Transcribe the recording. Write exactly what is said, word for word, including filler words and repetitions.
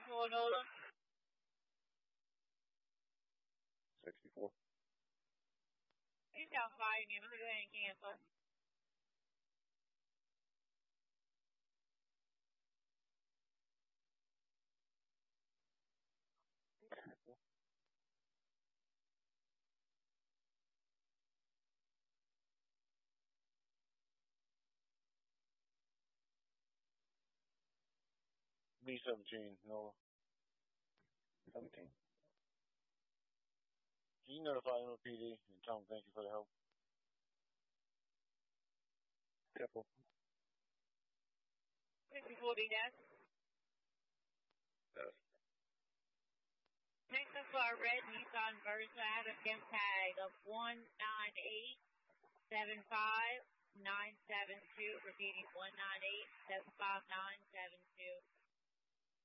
sixty-four, Nola. sixty-four. He's got fighting him. Go ahead and cancel. B seventeen, Nola. seventeen. Can you notify M O P D and tell them thank you for the help? Careful. sixty-four, D dash. Yes. Next up, our red Nissan Versa out of Kim tag of one nine eight seven five nine seven two. Repeating one nine eight seven five nine seven two.